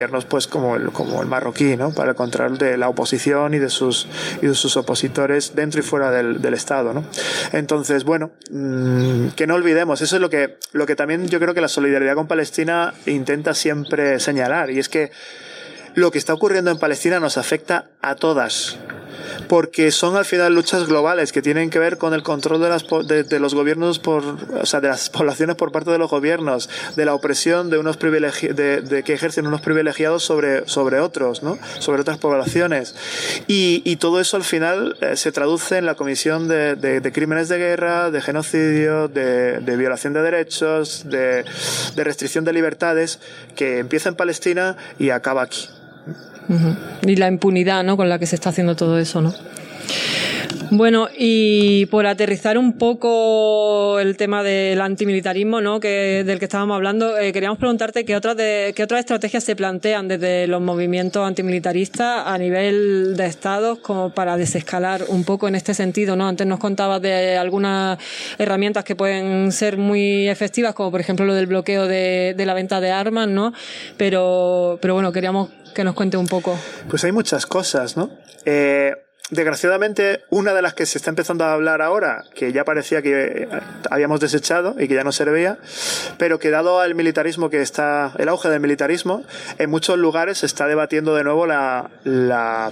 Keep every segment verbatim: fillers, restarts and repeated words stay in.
gobiernos pues como el, como el marroquí, ¿no? Para el control de la oposición y de sus y de sus opositores dentro y fuera del, del Estado, ¿no? Entonces, bueno, mmm, que no olvidemos, eso es lo que, lo que también yo creo que la solidaridad con Palestina intenta siempre señalar, y es que lo que está ocurriendo en Palestina nos afecta a todas, porque son al final luchas globales que tienen que ver con el control de, las, de, de los gobiernos por, o sea, de las poblaciones por parte de los gobiernos, de la opresión de unos privilegi- de, de que ejercen unos privilegiados sobre, sobre otros, ¿no? Sobre otras poblaciones. Y, y todo eso al final eh, se traduce en la comisión de, de, de crímenes de guerra, de genocidio, de, de violación de derechos, de, de restricción de libertades, que empieza en Palestina y acaba aquí. Uh-huh. Y la impunidad, ¿no?, con la que se está haciendo todo eso, ¿no? Bueno, y por aterrizar un poco el tema del antimilitarismo, ¿no?, que del que estábamos hablando, eh, queríamos preguntarte qué otras de, qué otras estrategias se plantean desde los movimientos antimilitaristas a nivel de estados como para desescalar un poco en este sentido, ¿no? Antes nos contabas de algunas herramientas que pueden ser muy efectivas, como por ejemplo lo del bloqueo de, de la venta de armas, ¿no? Pero, pero bueno, queríamos que nos cuente un poco. Pues hay muchas cosas, ¿no? Eh, desgraciadamente, una de las que se está empezando a hablar ahora, que ya parecía que habíamos desechado y que ya no servía, pero que dado al militarismo que está, el auge del militarismo, en muchos lugares se está debatiendo de nuevo la, la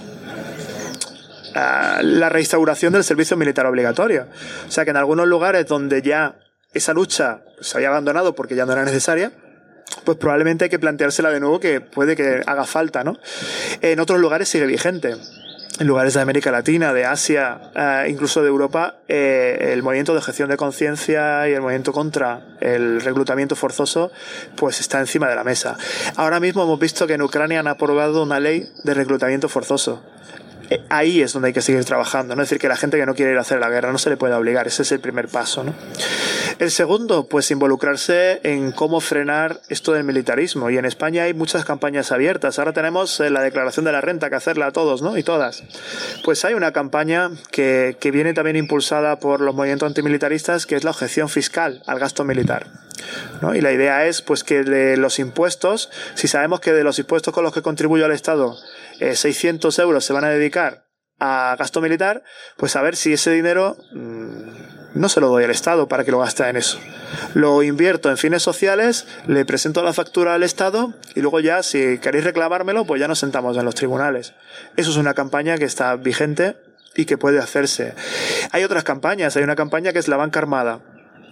la reinstauración del servicio militar obligatorio. O sea que en algunos lugares donde ya esa lucha se había abandonado porque ya no era necesaria, pues probablemente hay que planteársela de nuevo, que puede que haga falta, ¿no? En otros lugares sigue vigente. En lugares de América Latina, de Asia, eh, incluso de Europa, eh, el movimiento de objeción de conciencia y el movimiento contra el reclutamiento forzoso pues está encima de la mesa. Ahora mismo hemos visto que en Ucrania han aprobado una ley de reclutamiento forzoso. Ahí es donde hay que seguir trabajando, ¿no? Es decir, que la gente que no quiere ir a hacer la guerra no se le puede obligar. Ese es el primer paso, ¿no? El segundo, pues involucrarse en cómo frenar esto del militarismo. Y en España hay muchas campañas abiertas. Ahora tenemos la declaración de la renta que hacerla a todos, ¿no? Y todas. Pues hay una campaña que, que viene también impulsada por los movimientos antimilitaristas, que es la objeción fiscal al gasto militar, ¿no? Y la idea es pues que de los impuestos, si sabemos que de los impuestos con los que contribuye al Estado eh, seiscientos euros se van a dedicar a gasto militar, pues a ver si ese dinero mmm, no se lo doy al Estado para que lo gaste en eso. Lo invierto en fines sociales, le presento la factura al Estado y luego ya, si queréis reclamármelo, pues ya nos sentamos en los tribunales. Eso es una campaña que está vigente y que puede hacerse. Hay otras campañas, hay una campaña que es la banca armada.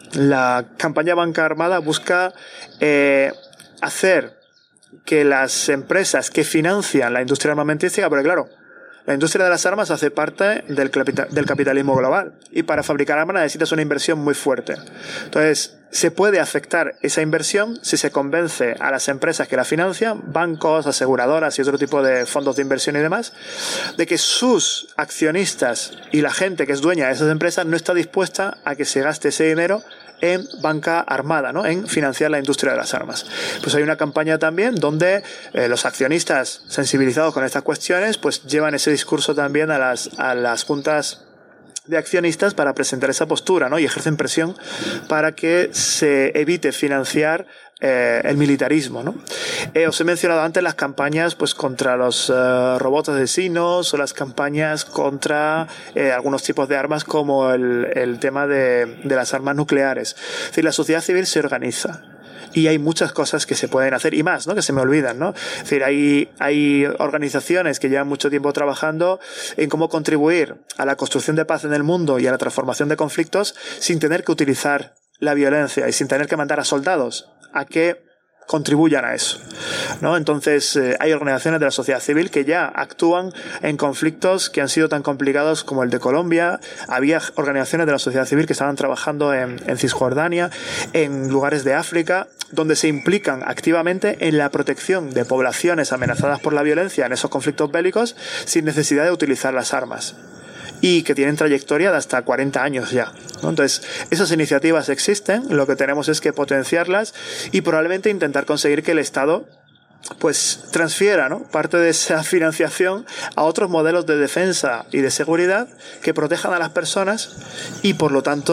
La campaña Banca Armada busca eh, hacer que las empresas que financian la industria armamentística, porque claro, la industria de las armas hace parte del, capital, del capitalismo global, y para fabricar armas necesitas una inversión muy fuerte. Entonces, se puede afectar esa inversión si se convence a las empresas que la financian, bancos, aseguradoras y otro tipo de fondos de inversión y demás, de que sus accionistas y la gente que es dueña de esas empresas no está dispuesta a que se gaste ese dinero en banca armada, ¿no?, en financiar la industria de las armas. Pues hay una campaña también donde eh, los accionistas sensibilizados con estas cuestiones pues llevan ese discurso también a las, a las juntas de accionistas para presentar esa postura, ¿no?, y ejercen presión para que se evite financiar eh, el militarismo, ¿no? Eh, os he mencionado antes las campañas pues contra los uh, robots asesinos, o las campañas contra eh, algunos tipos de armas, como el, el tema de, de las armas nucleares. Es decir, la sociedad civil se organiza. Y hay muchas cosas que se pueden hacer, y más, ¿no?, que se me olvidan, ¿no? Es decir, hay, hay organizaciones que llevan mucho tiempo trabajando en cómo contribuir a la construcción de paz en el mundo y a la transformación de conflictos sin tener que utilizar la violencia y sin tener que mandar a soldados a que contribuyan a eso, ¿no? Entonces, eh, hay organizaciones de la sociedad civil que ya actúan en conflictos que han sido tan complicados como el de Colombia. Había organizaciones de la sociedad civil que estaban trabajando en, en Cisjordania, en lugares de África, donde se implican activamente en la protección de poblaciones amenazadas por la violencia en esos conflictos bélicos sin necesidad de utilizar las armas, y que tienen trayectoria de hasta cuarenta años ya, ¿no? Entonces, esas iniciativas existen, lo que tenemos es que potenciarlas y probablemente intentar conseguir que el Estado pues transfiera, ¿no?, parte de esa financiación a otros modelos de defensa y de seguridad que protejan a las personas y, por lo tanto,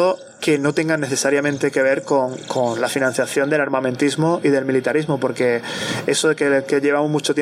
que no tengan necesariamente que ver con, con la financiación del armamentismo y del militarismo, porque eso de que, que llevamos mucho tiempo